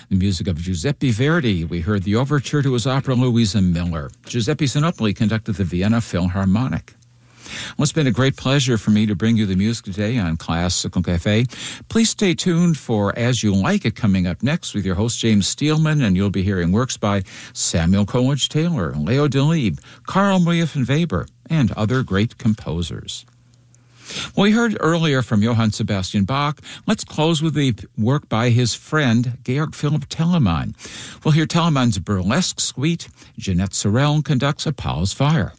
The music of Giuseppe Verdi. We heard the overture to his opera Louisa Miller. Giuseppe Sinopoli conducted the Vienna Philharmonic. Well, it's been a great pleasure for me to bring you the music today on Classical Cafe. Please stay tuned for As You Like It coming up next with your host James Steelman, and you'll be hearing works by Samuel Coleridge Taylor, Leo Delibes, Carl Maria von Weber, and other great composers. Well, we heard earlier from Johann Sebastian Bach. Let's close with the work by his friend, Georg Philipp Telemann. We'll hear Telemann's Burlesque Suite. Jeanette Sorel conducts Apollo's Fire.